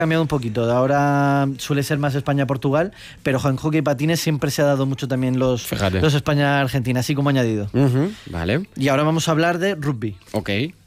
cambiado un poquito. Ahora suele ser más España-Portugal, pero en hockey y patines siempre se ha dado mucho también los España-Argentina, así como añadido. Vale. Y ahora vamos a hablar de rugby. Ok.